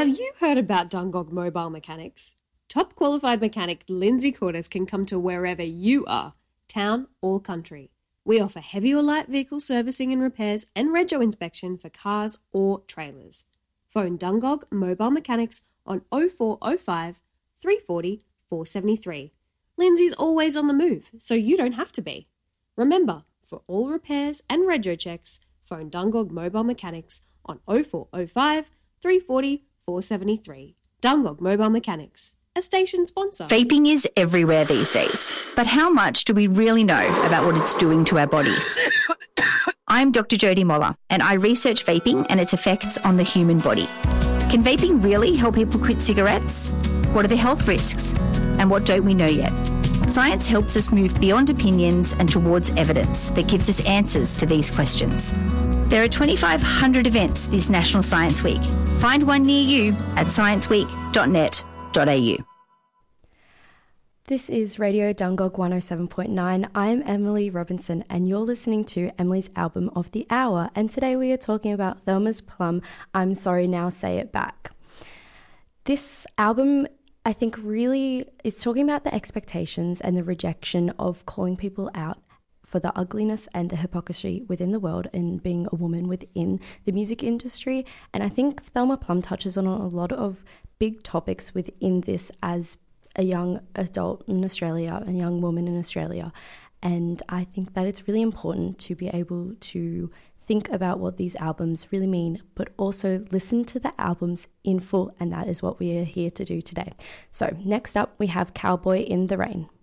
Have you heard about Dungog Mobile Mechanics? Top qualified mechanic Lindsay Cordes can come to wherever you are, town or country. We offer heavy or light vehicle servicing and repairs and rego inspection for cars or trailers. Phone Dungog Mobile Mechanics on 0405 340 473. Lindsay's always on the move, so you don't have to be. Remember, for all repairs and rego checks, phone Dungog Mobile Mechanics on 0405 340 473. Dungog Mobile Mechanics, a station sponsor. Vaping is everywhere these days, but how much do we really know about what it's doing to our bodies? I'm Dr. Jodie Moller, and I research vaping and its effects on the human body. Can vaping really help people quit cigarettes? What are the health risks? And what don't we know yet? Science helps us move beyond opinions and towards evidence that gives us answers to these questions. There are 2,500 events this National Science Week. Find one near you at scienceweek.net.au. This is Radio Dungog 107.9. I'm Emily Robinson and you're listening to Emily's Album of the Hour. And today we are talking about Thelma's Plum, I'm Sorry Now Say It Back. This album, I think, really is talking about the expectations and the rejection of calling people out for the ugliness and the hypocrisy within the world and being a woman within the music industry. And I think Thelma Plum touches on a lot of big topics within this as a young adult in Australia, a young woman in Australia. And I think that it's really important to be able to think about what these albums really mean, but also listen to the albums in full. And that is what we are here to do today. So next up, we have Cowboy in the Rain.